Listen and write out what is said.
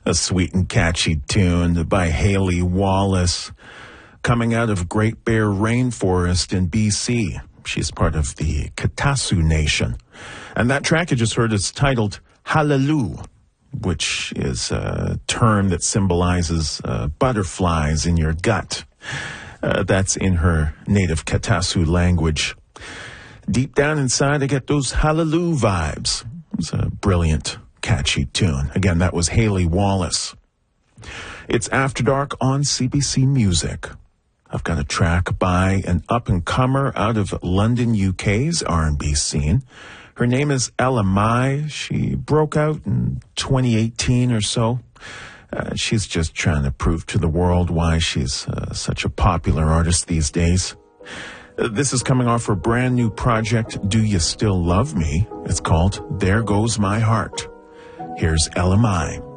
A sweet and catchy tune by Haley Wallace, coming out of Great Bear Rainforest in BC. She's part of the Katasu Nation. And that track you just heard is titled Hallelujah, which is a term that symbolizes butterflies in your gut. That's in her native Katasu language. Deep down inside, I get those hallelujah vibes. It's a brilliant, catchy tune. Again, that was Haley Wallace. It's After Dark on CBC Music. I've got a track by an up-and-comer out of London, UK's R&B scene. Her name is Ella Mai. She broke out in 2018 or so. She's just trying to prove to the world why she's such a popular artist these days. This is coming off her brand new project, Do You Still Love Me? It's called There Goes My Heart. Here's Ella Mai.